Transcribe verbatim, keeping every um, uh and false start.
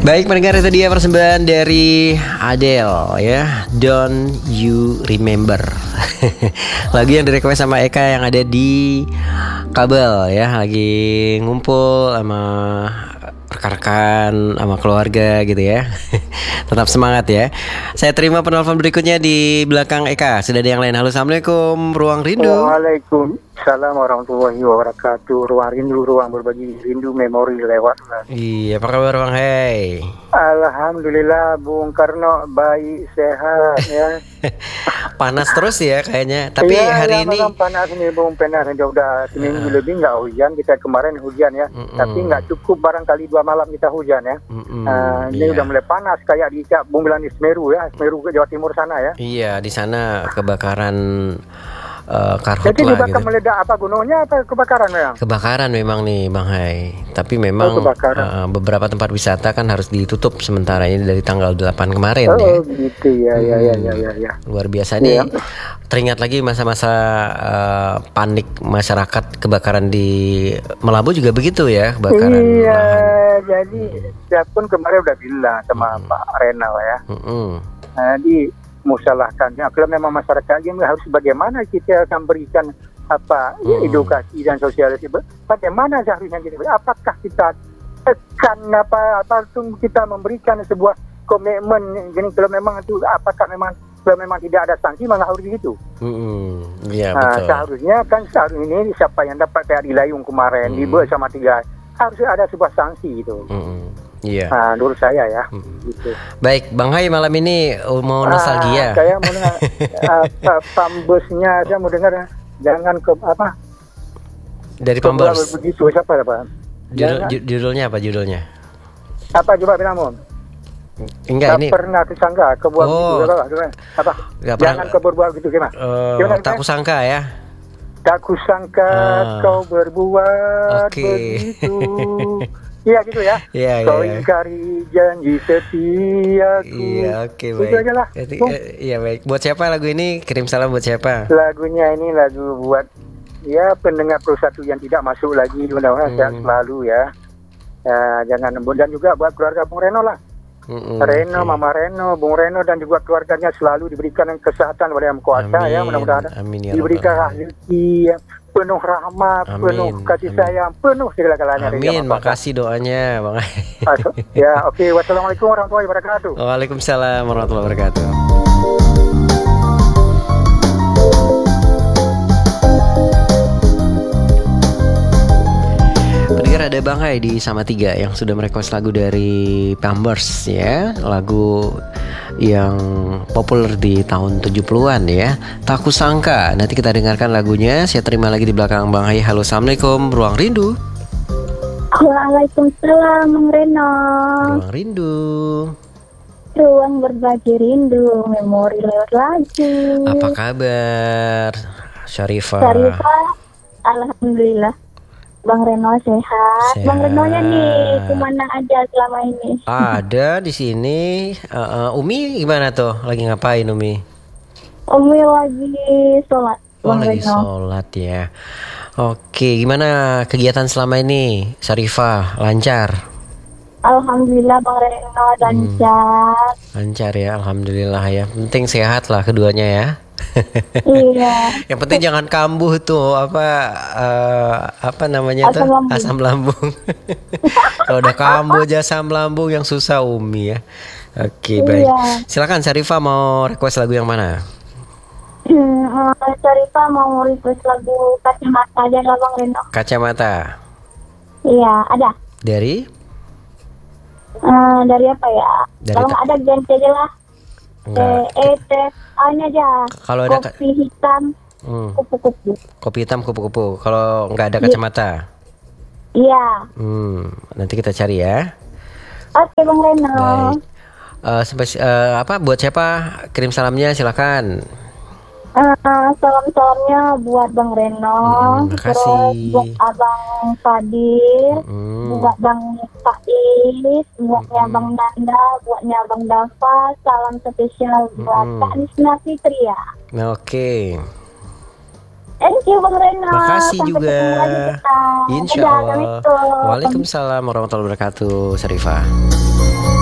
Baik pendengar, itu dia persembahan dari Adele ya, Don't You Remember. Lagu yang direkomend sama Eka yang ada di kabel ya, lagi ngumpul sama rekan-rekan sama keluarga gitu ya. Tetap semangat ya. Saya terima penelpon berikutnya di belakang Eka. Sudah ada yang lain. Halo, assalamualaikum, Ruang Rindu. Waalaikumsalam warahmatullahi wabarakatuh. Ruang Rindu, ruang berbagi rindu, memori lewat. Iya, apa kabar Bang? Hey. Alhamdulillah Bung Karno baik, sehat ya. Panas terus ya kayaknya. Tapi ya, hari ya, ini panas nih Bung, panas. Udah seminggu uh. lebih nggak hujan. Kita kemarin hujan ya. Mm-mm. Tapi nggak cukup, barangkali dua malam kita hujan ya. Uh, ini yeah. udah mulai panas kayak di Bung bilang di Semeru ya, Semeru ke Jawa Timur sana ya. Iya, di sana kebakaran uh, karhutla. Jadi dibakar gitu. Meledak apa gunungnya apa kebakaran memang? Kebakaran memang nih Bang Hai. Tapi memang oh, uh, beberapa tempat wisata kan harus ditutup sementara ini dari tanggal delapan kemarin oh, ya. Oh gitu ya, hmm. ya, ya, ya, ya, ya. Luar biasa nih. Ya. Teringat lagi masa-masa uh, panik masyarakat kebakaran di Melabu juga begitu ya, kebakaran iya, lahan. Jadi hmm. saya pun kemarin udah bilang sama hmm. Pak Renal ya. Hmm. Nah, di musalahkannya kalau memang masyarakat ini harus bagaimana kita akan berikan apa hmm. ya, edukasi dan sosialisasi, bagaimana seharusnya kita, apakah kita tekan apa apa kita memberikan sebuah komitmen jadi kalau memang itu apakah memang kalau memang tidak ada sanksi maka harus begitu. Hmm. Ya, nah, betul. Seharusnya kan seharusnya ini siapa yang dapat kayak di Layung kemarin hmm. di bersama tiga harus ada sebuah sanksi itu. Hmm. Iya. Nah, menurut saya ya. Hmm. Gitu. Baik, Bang Hai malam ini mau nostalgia. Ah, saya mau dengar uh, pambusnya, saya mau dengar jangan ke apa? Dari Pambers. Begitu siapa apa? Judul, judulnya apa judulnya? Apa coba bilang Mon? Enggak, ini pernah disangka kebuat oh. gitu apa? Apa? Jangan kau berbuat gitu gimana? Uh, gimana tak kusangka ya. Tak kusangka uh. kau berbuat okay. begitu. Iya gitu ya. Iya, kau iya. ingkari janji setiaku. Iya, oke okay, baik. Itu aja lah. Iya baik. Buat siapa lagu ini? Kirim salam buat siapa? Lagunya ini lagu buat ya pendengar Pro satu yang tidak masuk lagi, mudah-mudahan hmm. sehat selalu ya. Ya jangan nembun, dan juga buat keluarga Bung Reno lah. Hmm, Reno, okay. Mama Reno, Bung Reno dan juga keluarganya selalu diberikan kesehatan oleh Yang Kuasa ya, mudah-mudahan amin, ya diberikan rezeki penuh rahmat, amin, penuh kasih amin. sayang, penuh segala-galanya. Amin, makasih doanya Bang. Ya, oke. Okay. Wassalamualaikum warahmatullahi wabarakatuh. Waalaikumsalam warahmatullahi wabarakatuh. Pendengar, ada Bang Hai di Sama Tiga yang sudah merequest lagu dari Pambers ya, lagu yang populer di tahun tujuh puluhan ya, Tak Kusangka. Nanti kita dengarkan lagunya. Saya terima lagi di belakang Bang Hai. Halo, assalamualaikum, Ruang Rindu. Waalaikumsalam, Bang Reno. Ruang Rindu, ruang berbagi rindu, memori lewat lagu. apa kabar Syarifah? Syarifah, alhamdulillah. Bang Reno sehat. sehat. Bang Renonya nih kemana aja selama ini? Ada di sini. Uh, uh, Umi gimana tuh? Lagi ngapain Umi? Umi lagi sholat. Oh Bang lagi Reno. sholat ya. Oke, gimana kegiatan selama ini, Syarifah? Lancar? Alhamdulillah Bang Reno lancar. Hmm. Lancar ya, alhamdulillah ya. Penting sehat lah keduanya ya. Iya. Yang penting jangan kambuh tuh apa uh, apa namanya asam tuh lambung. asam lambung. Kalau udah kambuh aja asam lambung yang susah Umi ya. Oke, iya. Baik. Silakan Syarifah mau request lagu yang mana? Hmm, uh, Syarifah mau request lagu Kacamata aja lah Bang Reno. Kacamata. Iya, ada. Dari? Uh, dari apa ya? Dari Kalau nggak ada ganti aja lah. Enggak. Eh, teh, A-nya aja. Kalau ada kopi hitam, hmm. kupu-kupu. Kopi hitam, kupu-kupu. Kalau nggak ada kacamata. Iya. Hmm, nanti kita cari ya. Oke, Bang Reno. Baik. Uh, sampai uh, apa? Buat siapa? Kirim salamnya, silakan. Uh, salam-salamnya buat Bang Reno, hmm, terus buat Abang Fadil, hmm. buat Bang Faiz, buatnya hmm. Bang Nanda, buatnya Bang Dava, salam spesial buat hmm. Kak Nisna Fitria. Oke. Thank you Bang Rena. Makasih Sampai juga. ketemu lagi kita. Insya Dadah, Allah. Assalamualaikum. Waalaikumsalam warahmatullahi wabarakatuh, Syarifah.